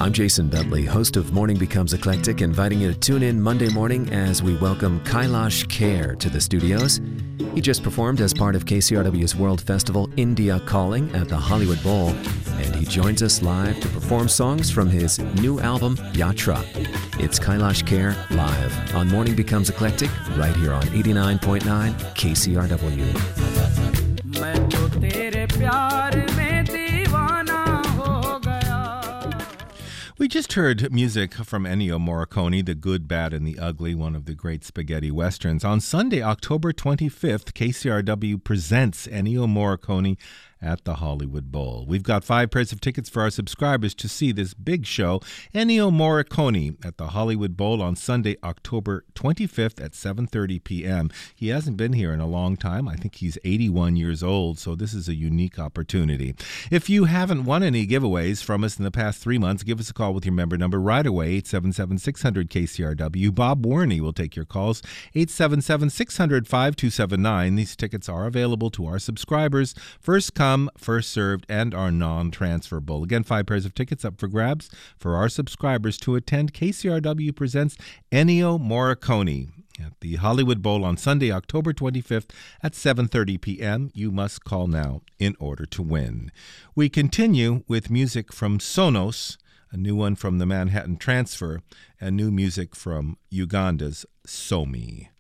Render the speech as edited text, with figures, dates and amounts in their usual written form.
I'm Jason Bentley, host of Morning Becomes Eclectic, inviting you to tune in Monday morning as we welcome Kailash Kher to the studios. He just performed as part of KCRW's World Festival India Calling at the Hollywood Bowl, and he joins us live to perform songs from his new album, Yatra. It's Kailash Kher live on Morning Becomes Eclectic, right here on 89.9 KCRW. We just heard music from Ennio Morricone, The Good, Bad, and the Ugly, one of the great spaghetti westerns. On Sunday, October 25th, KCRW presents Ennio Morricone at the Hollywood Bowl. We've got 5 pairs of tickets for our subscribers to see this big show, Ennio Morricone at the Hollywood Bowl on Sunday, October 25th at 7:30 p.m. He hasn't been here in a long time. I think he's 81 years old, so this is a unique opportunity. If you haven't won any giveaways from us in the past 3 months, give us a call with your member number right away, 877-600-KCRW. Bob Warney will take your calls, 877-600-5279. These tickets are available to our subscribers. First come, first served, and are non-transferable. Again, 5 pairs of tickets up for grabs for our subscribers to attend KCRW Presents Ennio Morricone at the Hollywood Bowl on Sunday, October 25th at 7:30 p.m. You must call now in order to win. We continue with music from Sonos, a new one from the Manhattan Transfer, and new music from Uganda's Somi.